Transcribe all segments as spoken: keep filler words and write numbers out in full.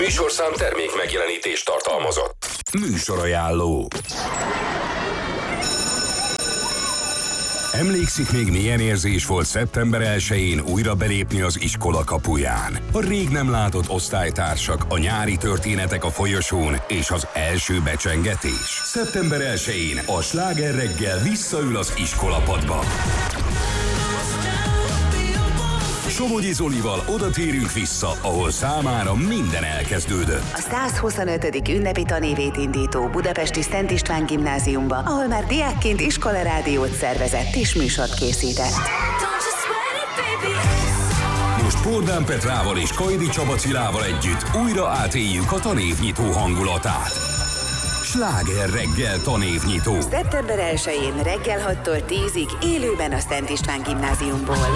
műsorszám termék megjelenítést tartalmazott. Műsorajánló. Emlékszik még, milyen érzés volt szeptember elsején újra belépni az iskola kapuján? A rég nem látott osztálytársak, a nyári történetek a folyosón és az első becsengetés. szeptember elsején a Sláger reggel visszaül az iskolapadba. Somogyi Zolival oda térünk vissza, ahol számára minden elkezdődött. A százhuszonötödik ünnepi tanévét indító budapesti Szent István gimnáziumba, ahol már diákként iskolarádiót szervezett és műsort készített. Most Pordán Petrával és Kajdi Csaba Cilával együtt újra átéljük a tanévnyitó hangulatát. Sláger reggel tanévnyitó. szeptember elsején reggel hattól tízig élőben a Szent István gimnáziumból.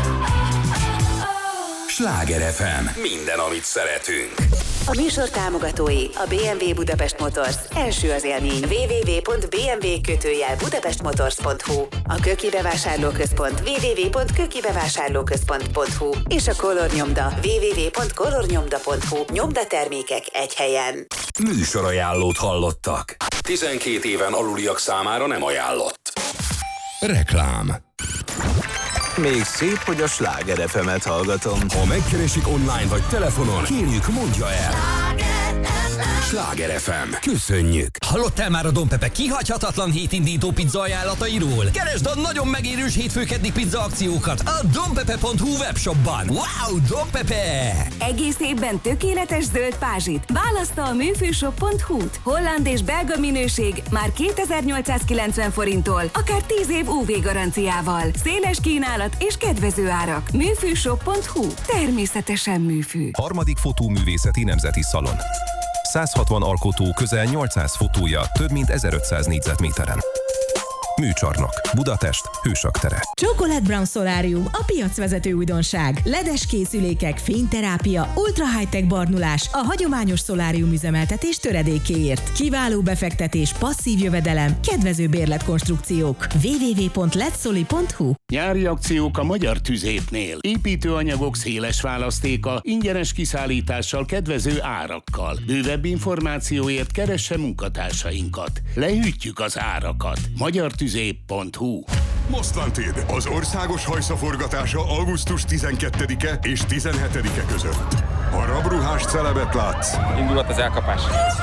Sláger ef em. Minden, amit szeretünk. A műsor támogatói a bé em vé Budapest Motors. Első az élmény. double-u double-u double-u pont bé em vé kötőjel budapestmotors pont hu. A Köki Bevásárlóközpont. double-u double-u double-u pont köki bevásárlóközpont pont hu. És a Color Nyomda. double-u double-u double-u pont color nyomda pont hu. Nyomdatermékek egy helyen. Műsorajánlót hallottak. tizenkét éven aluliak számára nem ajánlott. Reklám. Még szép, hogy a Sláger ef emet hallgatom. Ha megkeresik online vagy telefonon, kérjük, mondja el. Sláger ef em. Köszönjük. Hallottál már a Don Pepe kihagyhatatlan hétindító pizza ajánlatairól? Keresd a nagyon megérős hétfőkeddi pizza akciókat a donpepe pont hu webshopban. Wow, Don Pepe! Egész évben tökéletes zöld pázsit. Választa a műfőshop pont hu-t. Holland és belga minőség már kétezer-nyolcszázkilencven forinttól, akár tíz év ú vé garanciával. Széles kínálat és kedvező árak. műfőshop pont hu. Természetesen műfű. Harmadik fotóművészeti nemzeti szalon. százhatvan alkotó, közel nyolcszáz fotója, több mint ezerötszáz négyzetméteren. Műcsarnok, Budapest, Hősök tere. Chocolate Brown Solarium, a piacvezető újdonság. ledes készülékek, fényterápia, ultra high-tech barnulás, a hagyományos szolárium üzemeltetés töredékéért. Kiváló befektetés, passzív jövedelem, kedvező bérletkonstrukciók. double-u double-u double-u pont letsoli pont hu. Nyári akciók a Magyar Tüzépnél. Építőanyagok széles választéka, ingyenes kiszállítással, kedvező árakkal. Bővebb információért keresse munkatársainkat. Lehűtjük az árakat. magyar tüzép pont hu. Mostlantéd, az országos hajszaforgatása augusztus tizenkettedike és tizenhetedike között. Ha rabruhás celebet látsz, indulat az elkapás.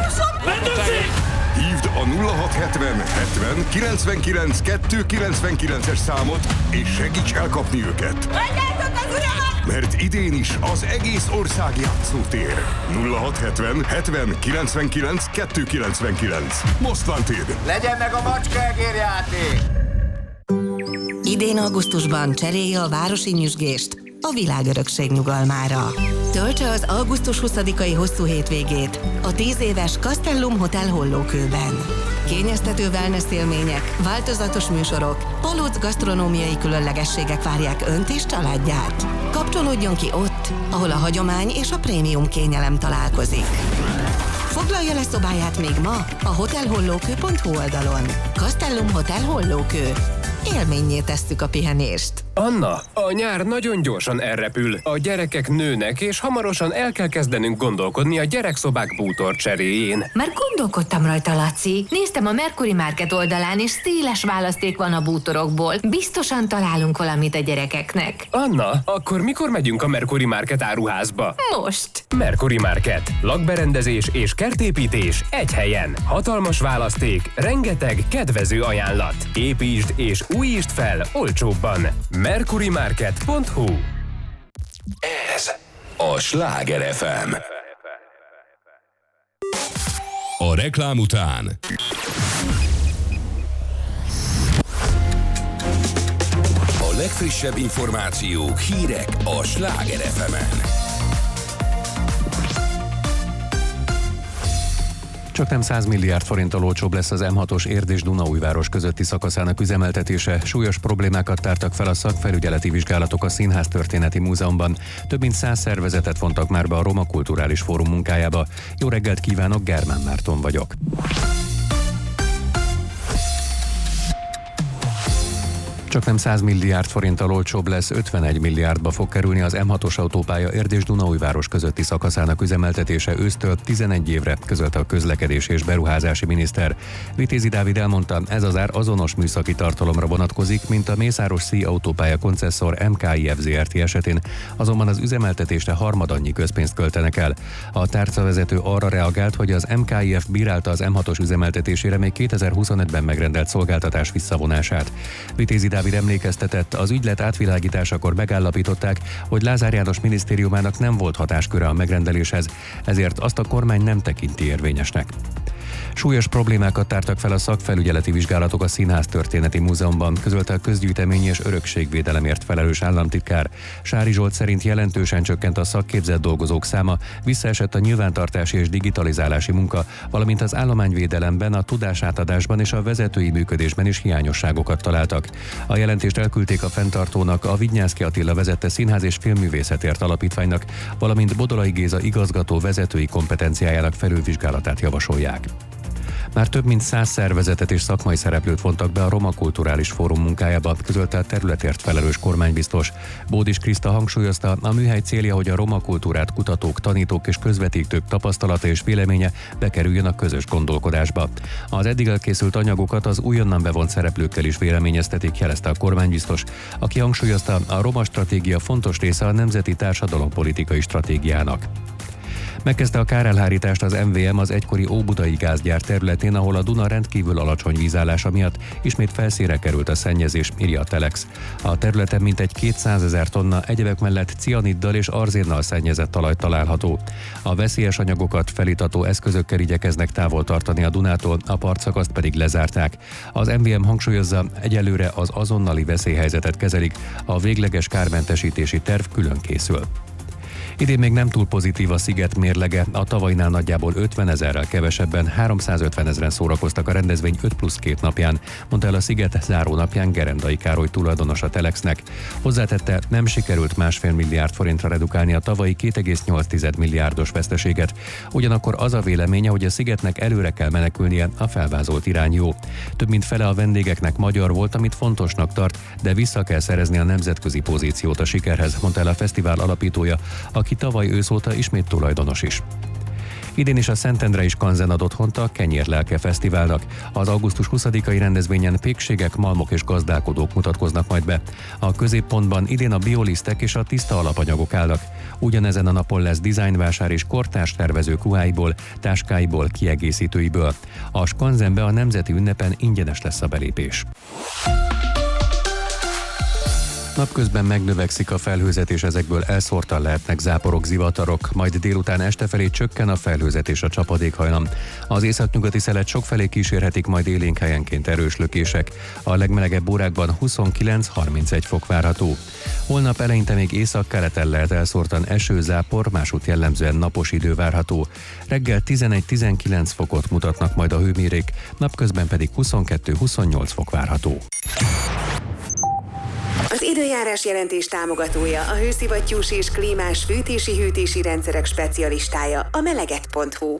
Hívd a nulla hat hetven hetven kilencvenkilenc kettőszázkilencvenkilences számot, és segíts elkapni őket. Mert idén is az egész ország játszótér. nulla hat hetven hetven kilencvenkilenc kettőszázkilencvenkilenc. Mostlantéd. Legyen meg a macskaegérjáték! Idén augusztusban cserélje a városi nyüzsgést a világörökség nyugalmára. Töltse az augusztus huszadikai hosszú hétvégét a tíz éves Castellum Hotel Hollókőben. Kényeztető wellness élmények, változatos műsorok, palóc gasztronómiai különlegességek várják önt és családját. Kapcsolódjon ki ott, ahol a hagyomány és a prémium kényelem találkozik. Foglalja le szobáját még ma a hotelhollókő pont hu oldalon. Castellum Hotel Hollókő. Élménnyé tesszük a pihenést. Anna, a nyár nagyon gyorsan elrepül. A gyerekek nőnek, és hamarosan el kell kezdenünk gondolkodni a gyerekszobák bútor cseréjén. Már gondolkodtam rajta, Laci. Néztem a Mercury Market oldalán, és széles választék van a bútorokból. Biztosan találunk valamit a gyerekeknek. Anna, akkor mikor megyünk a Mercury Market áruházba? Most! Mercury Market. Lakberendezés és kertépítés egy helyen. Hatalmas választék, rengeteg kedvező ajánlat. Építsd és újítsd fel olcsóbban. mercury market pont hu. Ez a Sláger ef em. A reklám után a legfrissebb információk, hírek a Sláger ef emen. Csak nem száz milliárd forinttal olcsóbb lesz az em hatos Érd és Dunaújváros közötti szakaszának üzemeltetése. Súlyos problémákat tártak fel a szakfelügyeleti vizsgálatok a Színház Történeti Múzeumban. Több mint száz szervezetet vontak már be a Roma Kulturális Fórum munkájába. Jó reggelt kívánok, Germán Márton vagyok. Csaknem száz milliárd forinttal olcsóbb lesz, ötvenegy milliárdba fog kerülni az M hatos autópálya Erdés-Dunaújváros közötti szakaszának üzemeltetése ősztől tizenegy évre, közölte a közlekedés és beruházási miniszter. Vitézi Dávid elmondta, ez az ár azonos műszaki tartalomra vonatkozik, mint a Mészáros-Szíj autópálya koncesszor em ká i ef zé er té esetén, azonban az üzemeltetésre harmadannyi közpénzt költenek el. A tárcavezető arra reagált, hogy az em ká i ef bírálta az M hatos üzemeltetésére még kétezer-huszonötben megrendelt szolgáltatás visszavonását. Vitézi Dávid emlékeztetett, az ügylet átvilágításakor megállapították, hogy Lázár János minisztériumának nem volt hatásköre a megrendeléshez, ezért azt a kormány nem tekinti érvényesnek. Súlyos problémákat tártak fel a szakfelügyeleti vizsgálatok a Színház Történeti Múzeumban, közölte a közgyűjtemény és örökségvédelemért felelős államtitkár. Sári Zsolt szerint jelentősen csökkent a szakképzett dolgozók száma, visszaesett a nyilvántartási és digitalizálási munka, valamint az állományvédelemben, a tudásátadásban és a vezetői működésben is hiányosságokat találtak. A jelentést elküldték a fenntartónak, a Vignyászky Attila vezette Színház és Filmművészetért Alapítványnak, valamint Bodolai Géza igazgató vezetői kompetenciájának felülvizsgálatát javasolják. Már több mint száz szervezetet és szakmai szereplőt vontak be a Roma Kulturális Fórum munkájába, közölte a területért felelős kormánybiztos. Bódis Kriszta hangsúlyozta, a műhely célja, hogy a roma kultúrát kutatók, tanítók és közvetítők tapasztalata és véleménye bekerüljön a közös gondolkodásba. Az eddig elkészült anyagokat az újonnan bevont szereplőkkel is véleményeztetik, jelezte a kormánybiztos, aki hangsúlyozta, a roma stratégia fontos része a nemzeti társadalompolitikai stratégiának. Megkezdte a kárelhárítást az em vé em az egykori óbudai gázgyár területén, ahol a Duna rendkívül alacsony vízállása miatt ismét felszínre került a szennyezés, írja a Telex. A területen mintegy kétszázezer tonna egyebek mellett cianiddal és arzénnal szennyezett talaj található. A veszélyes anyagokat felítató eszközökkel igyekeznek távol tartani a Dunától, a partszakaszt pedig lezárták. Az em vé em hangsúlyozza, egyelőre az azonnali veszélyhelyzetet kezelik, a végleges kármentesítési terv külön készül. Idén még nem túl pozitív a sziget mérlege, a tavalynál nagyjából ötvenezerrel kevesebben, háromszázötvenezren szórakoztak a rendezvény öt plusz két napján, mondta el a sziget záró napján Gerendai Károly tulajdonos a Telexnek. Hozzátette, nem sikerült másfél milliárd forintra redukálni a tavalyi két egész nyolc milliárdos veszteséget. Ugyanakkor az a véleménye, hogy a szigetnek előre kell menekülnie, a felvázolt irány jó. Több mint fele a vendégeknek magyar volt, amit fontosnak tart, de vissza kell szerezni a nemzetközi pozíciót a sikerhez, mondta el a fesztivál alapítója, aki tavaly ősz óta ismét tulajdonos is. Idén is a Szentendrei Skanzen ad otthont a Kenyérlelke Fesztiválnak. Az augusztus huszadikai rendezvényen pékségek, malmok és gazdálkodók mutatkoznak majd be. A középpontban idén a biolisztek és a tiszta alapanyagok állnak. Ugyanezen a napon lesz dizájnvásár és kortárs tervezők ruháiból, táskáiból, kiegészítőiből. A Skanzenbe a nemzeti ünnepen ingyenes lesz a belépés. Napközben megnövekszik a felhőzet, és ezekből elszórtan lehetnek záporok, zivatarok, majd délután este felé csökken a felhőzet és a csapadékhajlam. Az északnyugati szelet sokfelé kísérhetik majd élénk helyenként erős lökések. A legmelegebb órákban huszonkilenc-harmincegy fok várható. Holnap eleinte még északkeleten lehet elszórtan eső, zápor, másút jellemzően napos idő várható. Reggel tizenegy-tizenkilenc fokot mutatnak majd a hőmérék, napközben pedig huszonkettő-huszonnyolc fok várható. Az időjárás jelentés támogatója, a hőszivattyús és klímás fűtési-hűtési rendszerek specialistája, a meleget pont hu.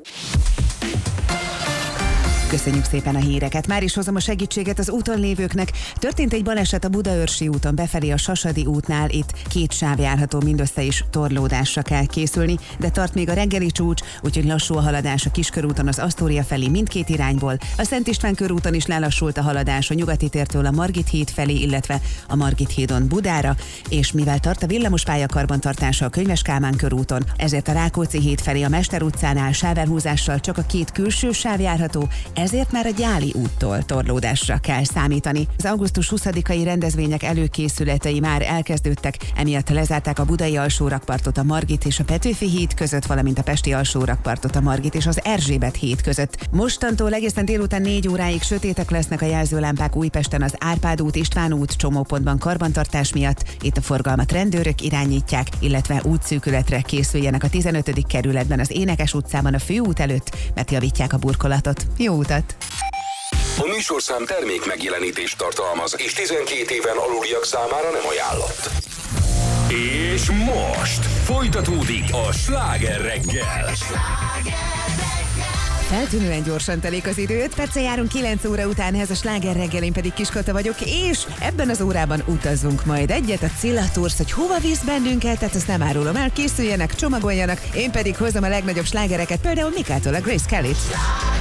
Köszönjük szépen a híreket. Már is hozom a segítséget az úton lévőknek. Történt egy baleset a Budaörsi úton befelé a Sasadi útnál. Itt két sáv járható, mindössze is torlódásra kell készülni, de tart még a reggeli csúcs, úgyhogy lassú a haladás a Kiskörúton az Asztória felé mindkét irányból. A Szent István körúton is lelassult a haladás a Nyugati tértől a Margit híd felé, illetve a Margit hídon Budára, és mivel tart a villamospálya karbantartása a Könyves Kálmán körúton, ezért a Rákóczi híd felé a Mester utcánál sávelhúzással csak a két külső sáv járható, ezért már a Gyáli úttól torlódásra kell számítani. Az augusztus huszadikai rendezvények előkészületei már elkezdődtek, emiatt lezárták a budai alsórakpartot a Margit és a Petőfi híd között, valamint a pesti alsórakpartot a Margit és az Erzsébet híd között. Mostantól egészen délután négy óráig sötétek lesznek a jelzőlámpák Újpesten az Árpád út, István út csomópontban karbantartás miatt. Itt a forgalmat rendőrök irányítják, illetve útszűkületre készüljenek a tizenötödik kerületben az Énekes utcában a főút előtt, mert javítják a burkolatot. Jó utat! A műsorszám termék megjelenítést tartalmaz, és tizenkét éven aluliak számára nem ajánlott. És most folytatódik a Sláger reggel. Feltűnően gyorsan telik az idő, öt perccel járunk kilenc óra után, ez a Sláger reggel, én pedig Kiskata vagyok, és ebben az órában utazunk majd egyet, a Cilla Tours, hogy hova visz bennünket, tehát azt nem árulom el, készüljenek, csomagoljanak, én pedig hozom a legnagyobb slágereket, például Mikától a Grace Kelly-t.